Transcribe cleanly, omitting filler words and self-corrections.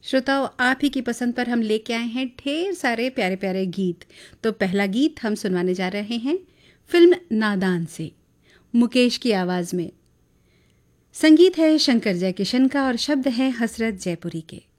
श्रोताओं, आप ही की पसंद पर हम लेके आए हैं ढेर सारे प्यारे प्यारे गीत। तो पहला गीत हम सुनवाने जा रहे हैं फिल्म नादान से, मुकेश की आवाज़ में। संगीत है शंकर जयकिशन का और शब्द हैं हसरत जयपुरी के।